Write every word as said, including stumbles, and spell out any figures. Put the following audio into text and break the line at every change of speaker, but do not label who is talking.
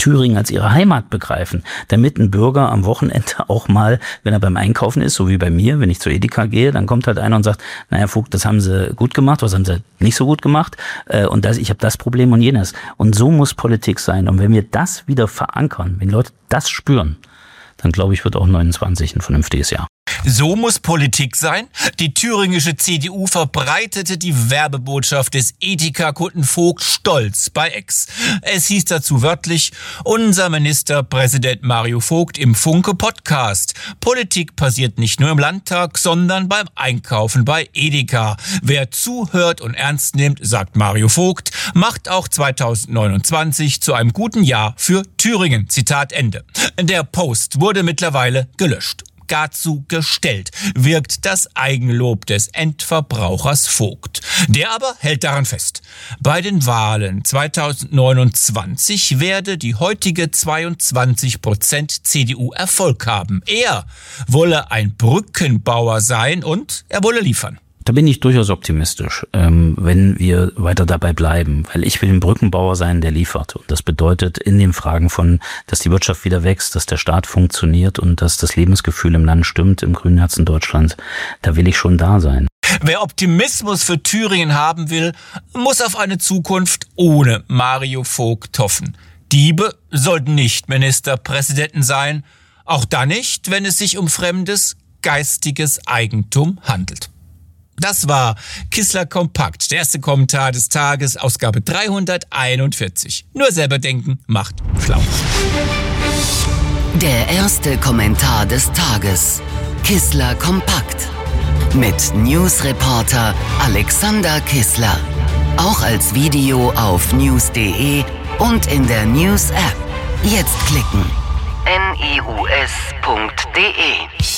Thüringen als ihre Heimat begreifen, damit ein Bürger am Wochenende auch mal, wenn er beim Einkaufen ist, so wie bei mir, wenn ich zur Edeka gehe, dann kommt halt einer und sagt, naja, Vogt, das haben sie gut gemacht, was haben sie nicht so gut gemacht, und das, ich habe das Problem und jenes. Und so muss Politik sein. Und wenn wir das wieder verankern, wenn Leute das spüren, dann glaube ich, wird auch neunundzwanzig ein vernünftiges Jahr.
So muss Politik sein. Die thüringische C D U verbreitete die Werbebotschaft des Edeka-Kunden Vogt stolz bei X. Es hieß dazu wörtlich, unser Ministerpräsident Mario Vogt im Funke-Podcast. Politik passiert nicht nur im Landtag, sondern beim Einkaufen bei Edeka. Wer zuhört und ernst nimmt, sagt Mario Vogt, macht auch zweitausendneunundzwanzig zu einem guten Jahr für Thüringen. Zitat Ende. Der Post wurde mittlerweile gelöscht. Dazu gestellt wirkt das Eigenlob des Endverbrauchers Vogt. Der aber hält daran fest. Bei den Wahlen zweitausendneunundzwanzig werde die heutige zweiundzwanzig Prozent C D U Erfolg haben. Er wolle ein Brückenbauer sein und er wolle liefern.
Da bin ich durchaus optimistisch, ähm, wenn wir weiter dabei bleiben, weil ich will ein Brückenbauer sein, der liefert. Und das bedeutet in den Fragen von, dass die Wirtschaft wieder wächst, dass der Staat funktioniert und dass das Lebensgefühl im Land stimmt, im grünen Herzen Deutschlands, da will ich schon da sein.
Wer Optimismus für Thüringen haben will, muss auf eine Zukunft ohne Mario Vogt hoffen. Diebe sollten nicht Ministerpräsidenten sein, auch dann nicht, wenn es sich um fremdes, geistiges Eigentum handelt. Das war Kissler Kompakt, der erste Kommentar des Tages, Ausgabe dreihunderteinundvierzig. Nur selber denken macht schlau.
Der erste Kommentar des Tages, Kissler Kompakt, mit Newsreporter Alexander Kissler. Auch als Video auf news punkt de und in der News-App. Jetzt klicken. news punkt de